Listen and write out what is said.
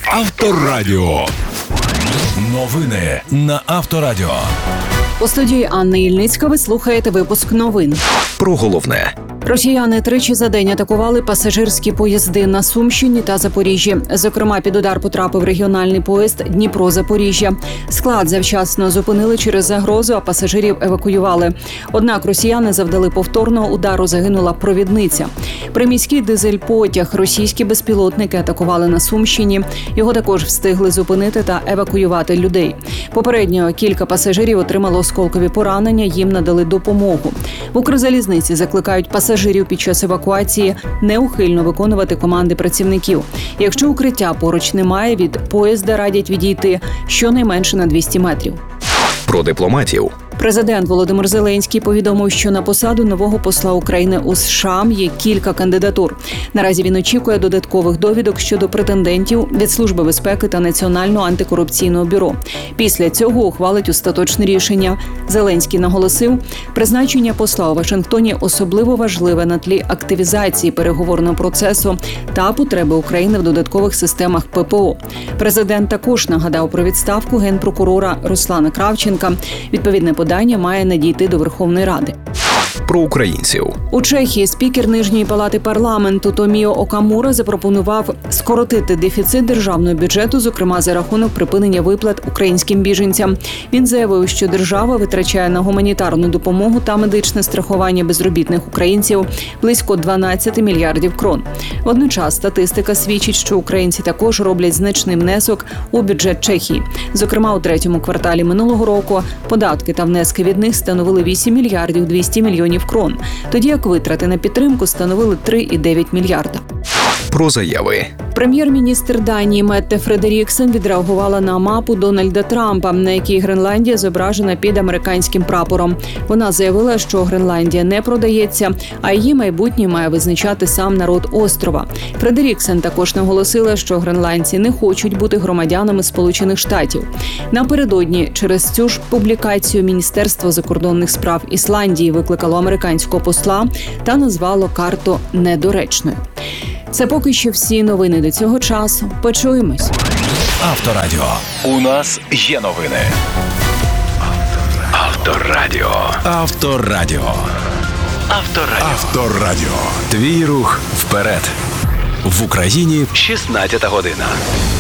Авторадіо. Новини на Авторадіо. У студії Анна Ільницька ви слухаєте випуск новин. Про головне. Росіяни тричі за день атакували пасажирські поїзди на Сумщині та Запоріжжі. Зокрема, під удар потрапив регіональний поїзд Дніпро-Запоріжжя. Склад завчасно зупинили через загрозу, а пасажирів евакуювали. Однак росіяни завдали повторного удару, загинула провідниця. Приміський дизель-потяг російські безпілотники атакували на Сумщині. Його також встигли зупинити та евакуювати людей. Попередньо кілька пасажирів отримало осколкові поранення, їм надали допомогу. В Укрзалізниці закликають пасажирів під час евакуації неухильно виконувати команди працівників. Якщо укриття поруч немає, від поїзда радять відійти щонайменше на 200 метрів. Про дипломатів. Президент Володимир Зеленський повідомив, що на посаду нового посла України у США є кілька кандидатур. Наразі він очікує додаткових довідок щодо претендентів від Служби безпеки та Національного антикорупційного бюро. Після цього ухвалить остаточне рішення. Зеленський наголосив, призначення посла у Вашингтоні особливо важливе на тлі активізації переговорного процесу та потреби України в додаткових системах ППО. Президент також нагадав про відставку генпрокурора Руслана Кравченка. Відповідне подання має надійти до Верховної Ради. Про українців. У Чехії спікер Нижньої палати парламенту Томіо Окамура запропонував скоротити дефіцит державного бюджету, зокрема за рахунок припинення виплат українським біженцям. Він заявив, що держава витрачає на гуманітарну допомогу та медичне страхування безробітних українців близько 12 мільярдів крон. Водночас статистика свідчить, що українці також роблять значний внесок у бюджет Чехії. Зокрема, у третьому кварталі минулого року податки та внески від них становили 8 мільярдів 200 мільйонів крон, тоді як витрати на підтримку становили 3,9 мільярда. Про заяви. Прем'єр-міністр Данії Метте Фредеріксен відреагувала на мапу Дональда Трампа, на якій Гренландія зображена під американським прапором. Вона заявила, що Гренландія не продається, а її майбутнє має визначати сам народ острова. Фредеріксен також наголосила, що гренландці не хочуть бути громадянами Сполучених Штатів. Напередодні через цю ж публікацію Міністерство закордонних справ Ісландії викликало американського посла та назвало карту недоречною. Це поки що всі новини до цього часу. Почуємось. Авторадіо. У нас є новини. Авторадіо. Авторадіо. Авторадіо. Авторадіо. Твій рух вперед. В Україні 16 година.